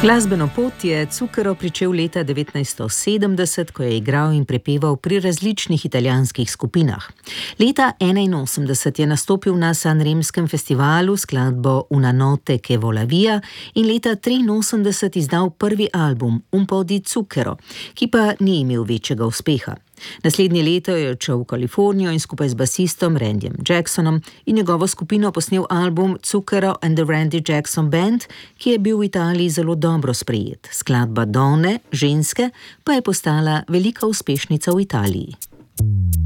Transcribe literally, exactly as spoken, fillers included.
Glasbeno pot je Zucchero pričel leta devetnajststo sedemdeset, ko je igral in prepeval pri različnih italijanskih skupinah. Leta enainosemdeset je nastopil na Sanremskem festivalu s skladbo Una notte che vola via in leta triinosemdeset izdal prvi album Un po' di zucchero, ki pa ni imel večjega uspeha. Naslednje leto je odšel v Kalifornijo in skupaj z basistom Randyjem Jacksonom in njegovo skupino posnel album Zucchero and the Randy Jackson Band, ki je bil v Italiji zelo dobro sprejet. Skladba Donne, ženske, pa je postala velika uspešnica v Italiji.